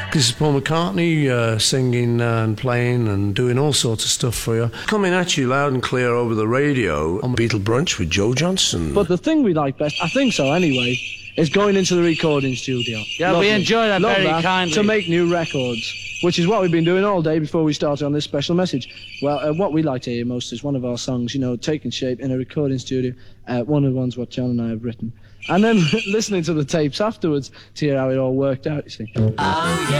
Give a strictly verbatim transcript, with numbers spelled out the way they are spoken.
This is Paul McCartney uh, singing and playing and doing all sorts of stuff for you. Coming at you loud and clear over the radio on Beatle Brunch with Joe Johnson. But the thing we like best, I think so anyway, is going into the recording studio. Yeah, Lovely. we enjoy that Love very that, kindly. to make new records, which is what we've been doing all day before we started on this special message. Well, uh, what we like to hear most is one of our songs, you know, taking shape in a recording studio, uh, one of the ones what John and I have written. And then listening to the tapes afterwards to hear how it all worked out, you see. Oh, yeah.